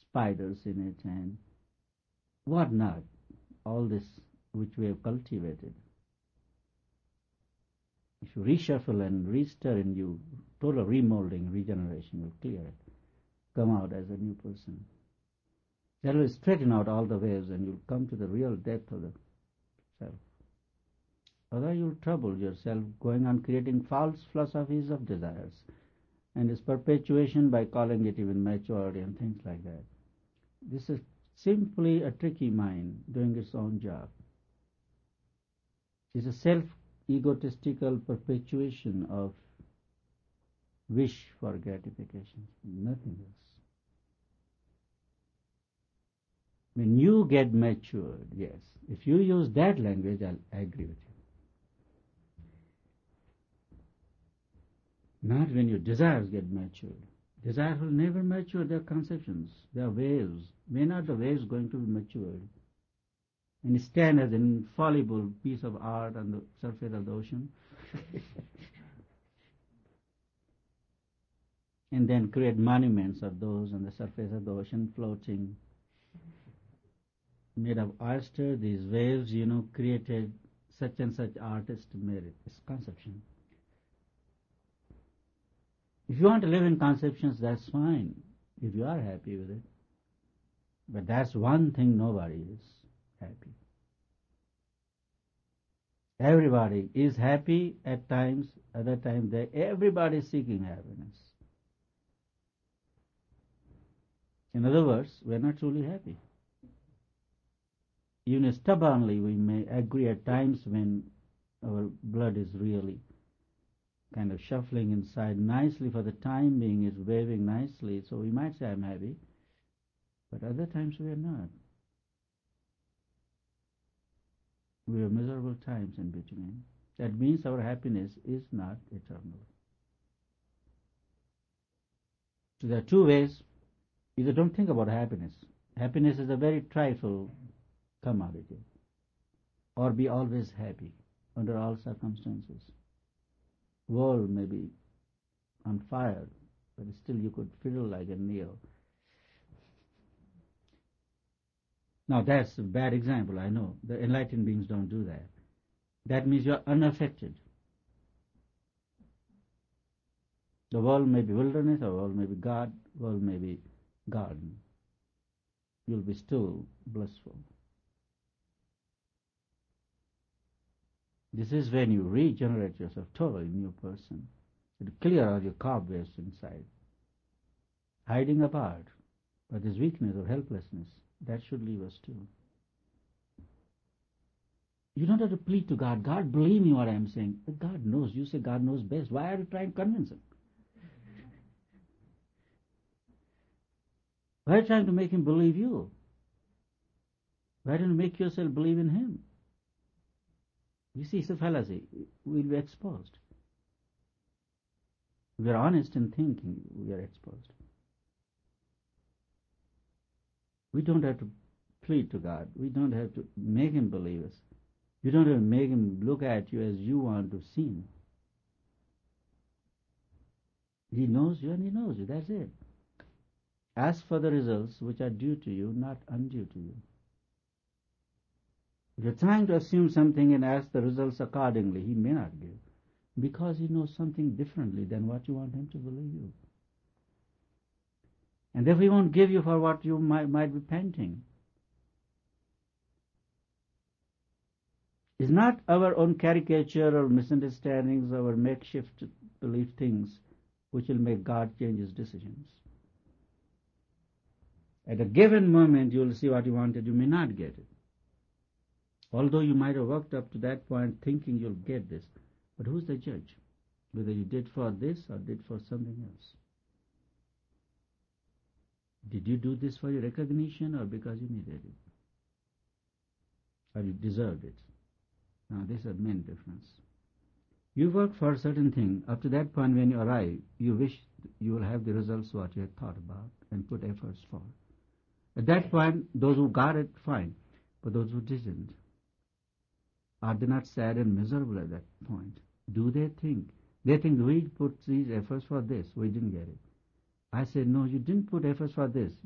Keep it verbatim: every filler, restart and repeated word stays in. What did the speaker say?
spiders in it and what not, all this which we have cultivated. If you reshuffle and restir in you, total remolding, regeneration will clear it. Come out as a new person. That will straighten out all the waves and you'll come to the real depth of the self. Otherwise you'll trouble yourself going on creating false philosophies of desires and its perpetuation by calling it even maturity and things like that. This is simply a tricky mind doing its own job. It's a self-egotistical perpetuation of wish for gratification, nothing else. When you get matured, yes, if you use that language, I'll agree with you. Not when your desires get matured. Desire will never mature, they are conceptions, they are waves. When are the waves going to be matured? And stand as an infallible piece of art on the surface of the ocean? And then create monuments of those on the surface of the ocean floating, made of oyster. These waves, you know, created such and such artist made it. It's conception. If you want to live in conceptions, that's fine, if you are happy with it. But that's one thing nobody is happy. Everybody is happy at times, other times they, everybody is seeking happiness. In other words, we are not truly happy. Even stubbornly we may agree at times when our blood is really kind of shuffling inside nicely for the time being, is waving nicely, so we might say I'm happy, but other times we are not. We have miserable times in between. That means our happiness is not eternal. So there are two ways. Either don't think about happiness. Happiness is a very trifle commodity. Or be always happy under all circumstances. World may be on fire, but still you could fiddle like a nail. Now that's a bad example, I know. The enlightened beings don't do that. That means you are unaffected. The world may be wilderness, the world may be God, the world may be garden. You'll be still blissful. This is when you regenerate yourself, totally new person. You clear all your cobwebs inside. Hiding apart, but this weakness or helplessness, that should leave us too. You don't have to plead to God. God, believe me what I am saying. But God knows. You say God knows best. Why are you trying to convince Him? Why are you trying to make Him believe you? Why don't you make yourself believe in Him? You see, it's a fallacy. We'll be exposed. If we are honest in thinking, we are exposed. We don't have to plead to God. We don't have to make Him believe us. You don't have to make Him look at you as you want to see Him. He knows you and He knows you. That's it. Ask for the results which are due to you, not undue to you. If you're trying to assume something and ask the results accordingly, He may not give, because He knows something differently than what you want Him to believe you. And therefore He won't give you for what you might, might be panting. It's not our own caricature or misunderstandings, our makeshift belief things, which will make God change His decisions. At a given moment, you will see what you wanted, you may not get it. Although you might have worked up to that point thinking you'll get this. But who's the judge? Whether you did for this or did for something else. Did you do this for your recognition or because you needed it? Or you deserved it? Now this is a main difference. You work for a certain thing. Up to that point when you arrive, you wish you will have the results what you had thought about and put efforts for. At that point, those who got it, fine. But those who didn't, are they not sad and miserable at that point? Do they think? They think we put these efforts for this, we didn't get it. I said, no, you didn't put efforts for this.